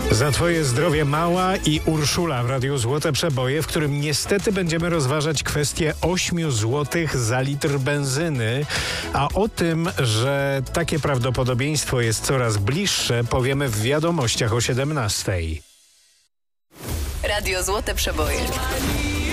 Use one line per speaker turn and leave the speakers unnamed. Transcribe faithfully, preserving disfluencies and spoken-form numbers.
Za twoje zdrowie Mała i Urszula w Radiu Złote Przeboje, w którym niestety będziemy rozważać kwestię ośmiu złotych za litr benzyny. A o tym, że takie prawdopodobieństwo jest coraz bliższe, powiemy w wiadomościach o siedemnastej.
Radio Złote Przeboje.